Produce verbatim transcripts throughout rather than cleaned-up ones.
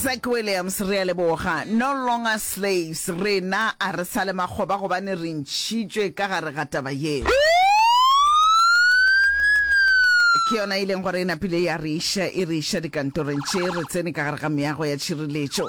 Zach Williams re a leboga. No longer slaves. Rena a re sale makgoba gobane re ntšhitšwe ka gare ga taba yeo. Ke yona ileng gore e napile ya re iša e re iša dikantorong tše re tsene ka gare ga meago ya tšhireletšo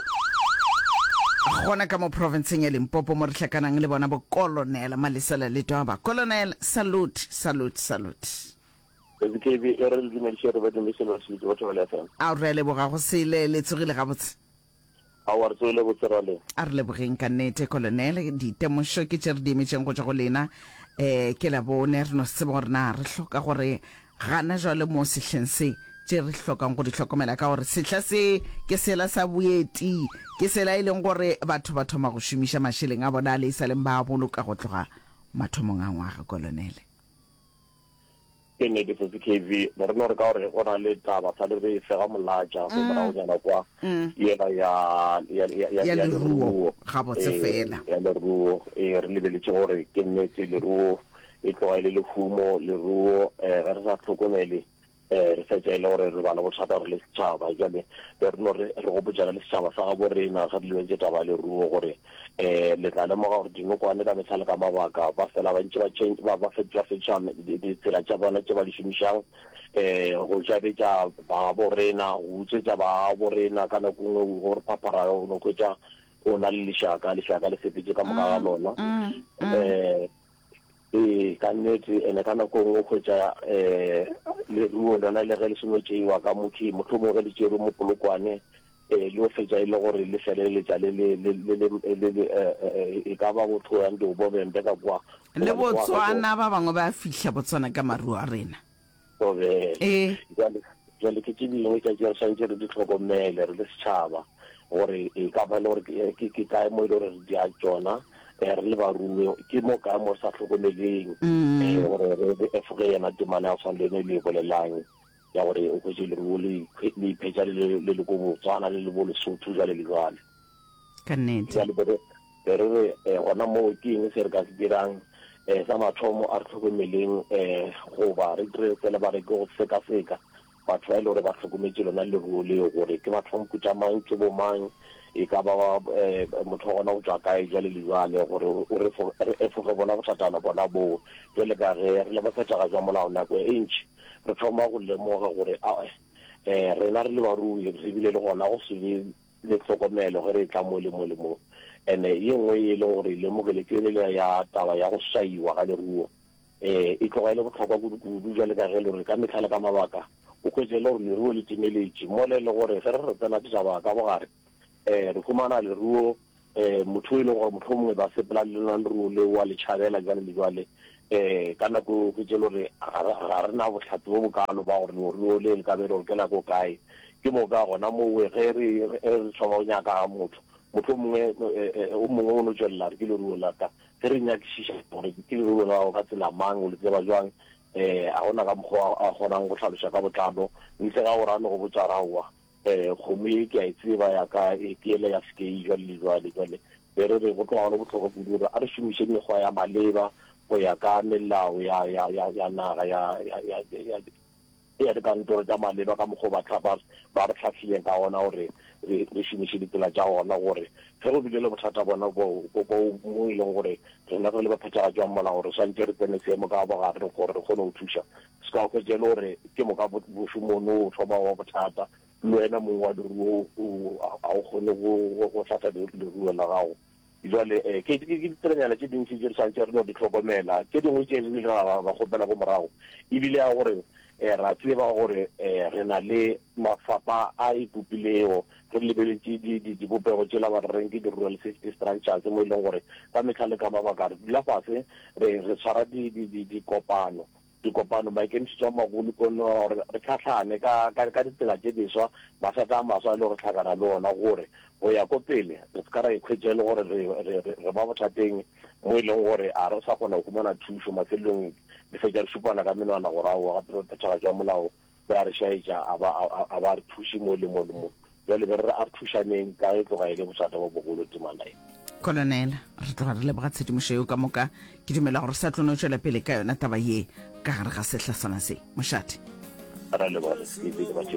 gona ka mo provinceng ya Limpopo mo re hlakanang le bona bo Colonel Malisela Letwaba. Colonel, salute, salute, salute. Ke ke be re le dimela ba dimela se go tšwa le fa. A re leboga go se le le tsogile ga botse. A wa re tsole botsarale. A re lebogeng ka nnete Colonel, di temošo ke tše re di emetšeng go tšwa go lena eh ke la bone re no se bona na re hloka gore gana jwale mo sehleng se tše re hlokang go di hlokomela ka gore sehla se ke sela sa boeti ke sela ileng gore batho ba thoma go šomiša mašeleng a bona le isaleng ba boloka go tloga mathomong a ngwaga. Colonel, ke ne ke se ke vi re no re ka gore go na le taba sa le re fega molaja go bona go jana kwa yela ya ya ya ya le ruo ga botse fela ya le ruo e re lebeletse gore ke nnete le ruo e tloga le le fumo le ruo eh re sa tlhokomele eh re sa tsela gore re bana bothata re le setšhaba jale re no re re go bojana le setšhaba sa ga borena ga le tse taba le ruo gore eh le tla le mo gore dingwe kwa ne ka metshala ka mabaka ba fela ba ntse ba change ba ba fetsa fetsa di tsela tsa bona tse ba di shumishang eh go ja be tsa ba borena go tse tsa ba borena kana go gore papara no go tsa o na le lishaka lishaka le sepetse ka moka ga lona eh e ka nnete ene kana go go khotsa eh le ruo lona le re le seno tšeiwa ka motho motho mo re le tšero mo polokwane eh le o fetsa ile gore le fele le tsa le le le e ka ba botho ya ndo bo bembe ka kwa le Botswana ba bangwe ba fihla Botswana ka maruo a rena so be eh jale jale ke tse dingwe tsa tsa santse re di tlhokomele re le setšhaba gore e ka ba le gore ke ke ka mo ile gore di a tsona re le ba ruo ke mo ka mo sa tlhokomeleng eh gore re efore yana dimana sa le le bolelang ya gore o go jile ruo le le phetsa le le go Botswana le le bo Lesotho jale le jale ka nnete jale bere re eh ona mo ke eng se re ka se dirang eh sa mathomo a tlhokomeleng eh go ba re re tsela ba re go seka seka batho ba ile gore ba tlhokometse lona le ruo le gore ke batho mo kutsa mang ke bo mang e ka ba eh motho gona go tswa kae jale le jale gore o re e fo bona botsatana bona bo jale ka re re le ba fetsa ga jwa molao nako e ntši re thoma go lemoga gore a eh rena re le barui re bile le gona go se le tlhokomelo gore e tla mo le mo le mo ene ye nngwe e le gore le mo ke le ke le ya taba ya go saiwa ga le ruo eh e tloga ile botlhokwa go jale ka ge le re ka metlhala ka mabaka o kwetsela gore le ruo le timeletše mo le le gore ge re re tsena tšaba ka bogare eh re fumana le ruo eh motho ile gore motho mongwe ba sepela le lona le ruo le wa le tšhabela jale le jale eh kana go ke tšelo re ga rena botlhatsi bo bokalo ba gore ruo le ka be re ke la go kae ke mo ka gona mo we ge re re tšhoba nya ka motho motho mongwe o mongwe o no tšwela re ke le ruo la ka ge re nyakišiša gore ke le ruo la ka tsela mang o le tseba jwang eh a gona ka mokgwa a gonang go tlhaloša ka botlalo ntse ga go rano go botsa rawa eh go me ke a tseba ya ka e ke ya skei jwale le jwale jwale bere re go tloga go botlhokwa go dira a re šomiše mekgwa ya maleba go ya ka melao ya ya ya ya naga ya ya ya ya ya di kantoro tsa maleba ka mokgwa ba tlhapa ba re tlhatlhileng ka ona gore re šomiše ditsela tša gona gore ge go bile le bothata bona bo mo e leng gore rena re le baphethagatši wa molao gore santse re tsene seemo ka bogare gore re kgone go thuša se ka go tsele gore ke moka bošomono o thoma wa bothata le wena mongwe wa diruo a o kgone go tlhatla leruo la gago jwale ke ke ditrenyana tše dintši tše re santse re no di tlhokomela ke dingwe tše di ba gopela go morago ebile ya gore eh ra tseba gore eh re na le mafapa a ipopilego re lebeletse di di bopego tšela ba reng ke di-rural safety structures mo e leng gore ka metlhale ka mabaka re dula fase re re tshwara dikopano dikopano maikemišetšo a magolo kono gore re tlhatlhane ka ka ditsela tše diswa mathata a maswa a le gore tlhakana le ona gore go ya ko pele re se ka ra ikhwetše le gore re ba bothateng mo e leng gore a re sa kgona go fumana thušo mafelelong le fetša re šupana ka menwana gorago gape re phethagatša molao ba re šaetša a ba re thuše mo le mo le mo jale be re a re thušaneng ka e tloga e le bothata bo bogolo temanae Colonel, re tloga re leboga tshedimošo eo ka moka ke dumela gore sa tlono tšwela pele ka yona taba ye ka gare ga sehla sona se mošate ra leboga